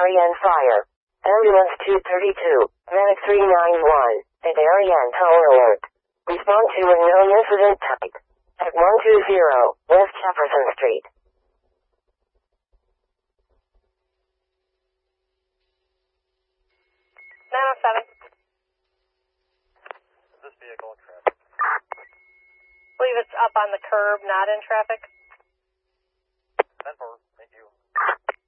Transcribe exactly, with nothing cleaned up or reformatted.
Darien Fire. Ambulance two thirty-two, Medic three nine one, at Darien Tower Alert. Respond to unknown incident type. At one two zero, West Jefferson Street. nine oh seven. Is this vehicle in traffic? I believe it's up on the curb, not in traffic. ten four.